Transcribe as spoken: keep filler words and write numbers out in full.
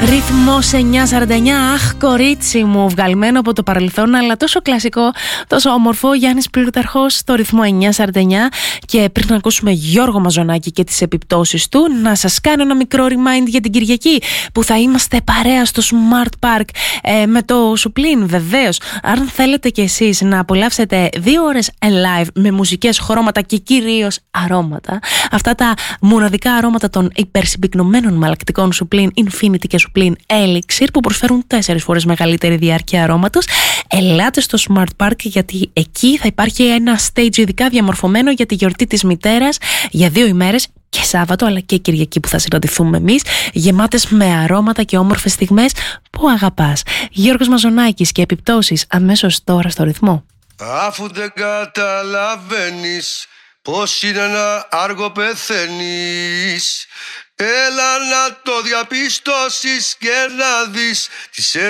Ρυθμός εννιά σαράντα εννιά, αχ κορίτσι μου, βγαλμένο από το παρελθόν, αλλά τόσο κλασικό, τόσο όμορφο. Γιάννης Πλούταρχος στο ρυθμό εννιά σαράντα εννιά. Και πριν να ακούσουμε Γιώργο Μαζονάκη και τις επιπτώσεις του, να σας κάνω ένα μικρό remind για την Κυριακή που θα είμαστε παρέα στο Smart Park ε, με το Σουπλίν, βεβαίως. Αν θέλετε κι εσείς να απολαύσετε δύο ώρες live με μουσικές, χρώματα και κυρίως αρώματα, αυτά τα μοναδικά αρώματα των υπερσυμπυκνωμένων μαλακτικών Σουπλίν Infinity και Σουπλίν Elixir που προσφέρουν τέσσερις φορές μεγαλύτερη διάρκεια αρώματος, ελάτε στο Smart Park, γιατί εκεί θα υπάρχει ένα stage ειδικά διαμορφωμένο για τη γιορτή της μητέρας για δύο ημέρες, και Σάββατο αλλά και Κυριακή που θα συναντηθούμε εμείς, γεμάτες με αρώματα και όμορφες στιγμές που αγαπάς. Γιώργος Μαζονάκης και επιπτώσεις αμέσως τώρα στο ρυθμό. Αφού δεν καταλαβαίνεις πως είναι να άργο πεθαίνεις, έλα να το διαπιστώσεις και να δεις τις